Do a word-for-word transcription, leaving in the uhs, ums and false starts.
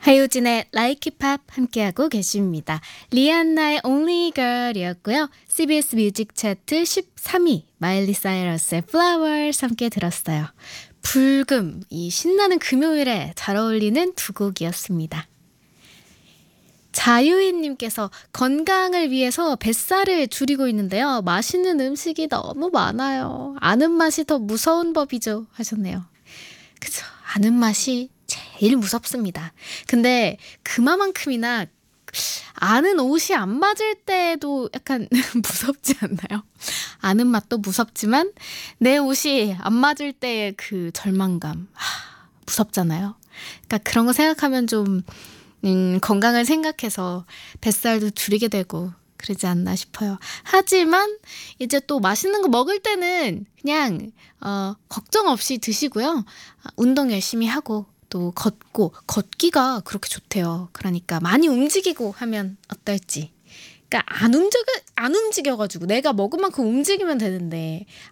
하효진의 Like It Pop 함께하고 계십니다. 리안나의 Only Girl이었고요. 씨비에스 뮤직 차트 십삼 위 마일리 사이러스의 Flowers 함께 들었어요. 불금, 이 신나는 금요일에 잘 어울리는 두 곡이었습니다. 자유인님께서 건강을 위해서 뱃살을 줄이고 있는데요. 맛있는 음식이 너무 많아요. 아는 맛이 더 무서운 법이죠 하셨네요. 그죠. 아는 맛이 제일 무섭습니다. 근데 그만큼이나 아는 옷이 안 맞을 때도 약간 무섭지 않나요? 아는 맛도 무섭지만 내 옷이 안 맞을 때의 그 절망감, 하, 무섭잖아요. 그러니까 그런 거 생각하면 좀 음, 건강을 생각해서 뱃살도 줄이게 되고 그러지 않나 싶어요. 하지만 이제 또 맛있는 거 먹을 때는 그냥 어, 걱정 없이 드시고요. 운동 열심히 하고 또 걷고, 걷기가 그렇게 좋대요. 그러니까 많이 움직이고 하면 어떨지. 그러니까 안 움직여, 안 움직여가지고 내가 먹은 만큼 움직이면 되는데